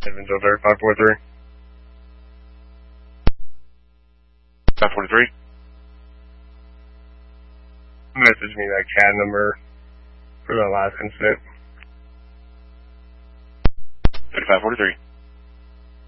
Evansville 543. 543. Message me that CAD number for the last incident. 543.